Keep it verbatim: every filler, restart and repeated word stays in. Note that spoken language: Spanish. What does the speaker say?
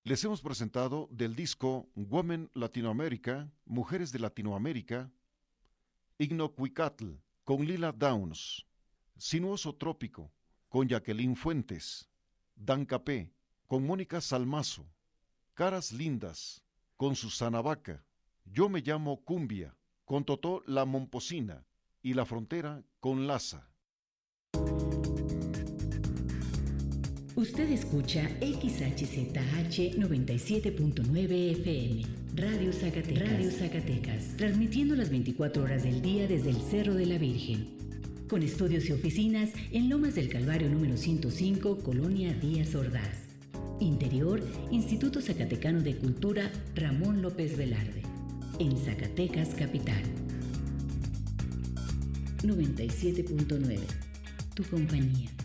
Les hemos presentado del disco Women Latinoamérica, Mujeres de Latinoamérica, Ignocuicatl, con Lila Downs, Sinuoso Trópico, con Jacqueline Fuentes, Dancapé, con Mónica Salmazo, Caras Lindas, con Susana Vaca, Yo me llamo Cumbia, con Totó La Momposina, y La Frontera, con Laza. Usted escucha X H Z H noventa y siete punto nueve F M, Radio Zacatecas, Radio Zacatecas, transmitiendo las veinticuatro horas del día desde el Cerro de la Virgen, con estudios y oficinas en Lomas del Calvario número ciento cinco, Colonia Díaz Ordaz. Interior, Instituto Zacatecano de Cultura Ramón López Velarde, en Zacatecas Capital. noventa y siete punto nueve, tu compañía.